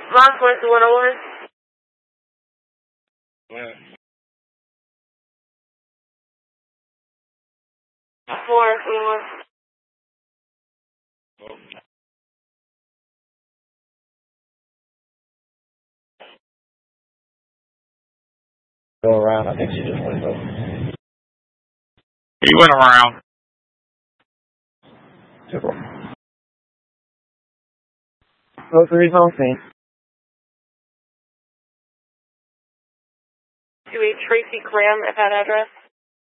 Mom, where's the 101? Where? 4, 101. Oh. Go around. I think she just went over. He went around. Go through his own thing. 28 Tracy Graham at that address.